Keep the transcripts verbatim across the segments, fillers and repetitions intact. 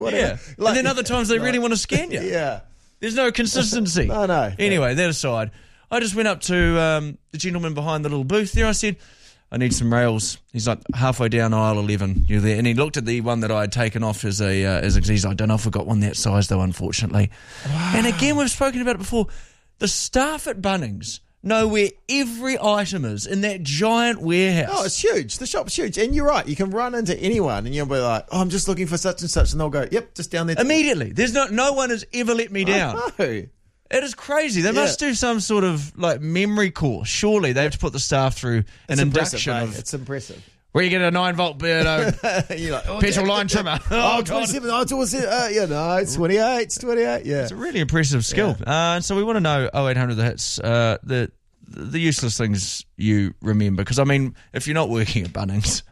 whatever. Yeah. Like, and then other times they like, really want to scan you. Yeah. There's no consistency. no, no. Anyway, that aside, I just went up to um, the gentleman behind the little booth there. I said, I need some rails. He's like halfway down aisle eleven. You're there. And he looked at the one that I had taken off as a, uh, as a he's like, I don't know if I've got one that size though, unfortunately. Wow. And again, we've spoken about it before. The staff at Bunnings know where every item is in that giant warehouse. Oh, it's huge. The shop's huge. And you're right. You can run into anyone and you'll be like, oh, I'm just looking for such and such. And they'll go, yep, just down there. Immediately. There's no, no one has ever let me down. I know. It is crazy. They Yeah. must do some sort of like memory course. Surely they have to put the staff through an It's impressive, induction mate. of It's impressive. where you get a nine volt Beardo You're like, oh, petrol yeah. line trimmer. Oh, Oh, God. twenty-seven. Oh, twenty-seven. Uh, yeah, no, it's twenty-eight. It's twenty-eight. Yeah. It's a really impressive skill. Uh, and so we want to know oh eight hundred the hits, uh, the the useless things you remember. Because I mean, if you're not working at Bunnings,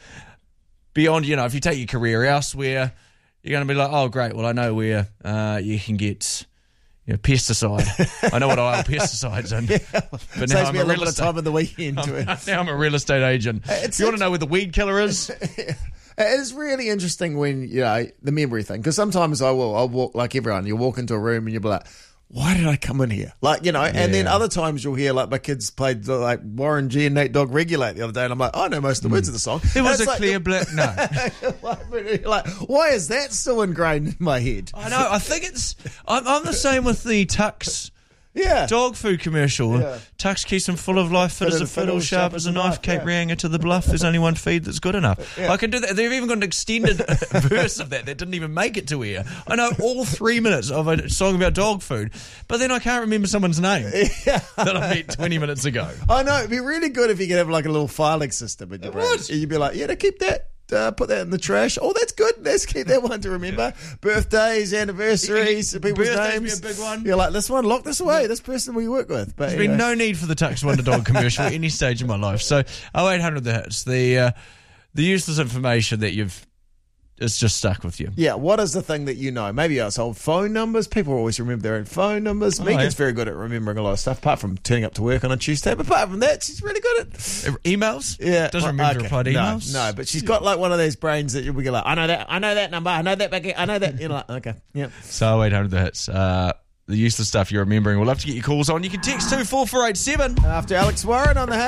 beyond, you know, if you take your career elsewhere, you're going to be like, oh great, well I know where uh, you can get. You know, pesticide. I know what aisle pesticides in. Yeah. But now Saves I'm me a a little real bit of estate. time in the weekend. To it. Now I'm a real estate agent. It's- you want it's- to know where the weed killer is? It is really interesting when, you know, the memory thing. Because sometimes I will, I'll walk like everyone. You'll walk into a room and you'll be like, why did I come in here? Like, you know, and then Yeah. other times you'll hear, like, my kids played, like, Warren G and Nate Dogg Regulate the other day. And I'm like, I know most of the words of the song. There And was a it's like, clear black. No. like, like, why is that still ingrained in my head? I know. I think it's. I'm, I'm the same with the Tux Yeah. dog food commercial. Yeah. Tux keeps them full of life, fit as a fiddle, sharp as a knife. Cape yeah. Reinga to the bluff. There's only one feed that's good enough. Yeah. I can do that. They've even got an extended verse of that that didn't even make it to here. I know all three minutes of a song about dog food, but then I can't remember someone's name Yeah. that I met twenty minutes ago. I know. It'd be really good if you could have, like, a little filing system in your It brain. would. You'd be like, yeah, to keep that. Uh, put that in the trash. Oh, that's good. Let's keep that one to remember. Birthdays, anniversaries, people's Birthdays be names. a big one. You're like, this one, lock this away. This person we work with. But There's anyway. been no need for the Tux Wonder Dog commercial at any stage in my life. So, oh eight hundred the hits. The, uh, the useless information that you've, it's just stuck with you. Yeah, what is the thing that you know? Maybe us old phone numbers. People always remember their own phone numbers. Oh, Megan's yeah. very good at remembering a lot of stuff, apart from turning up to work on a Tuesday. But apart from that, she's really good at Emails? Yeah, Doesn't well, remember to okay. reply to No, emails? No, but she's got like one of those brains that we go like, I know that, I know that number, I know that back, I know that. You're like, okay, yeah. So, oh eight hundred the hits. Uh, the useless stuff you're remembering. We'll love to get your calls on. You can text two four four eight seven. After Alex Warren on the Hay.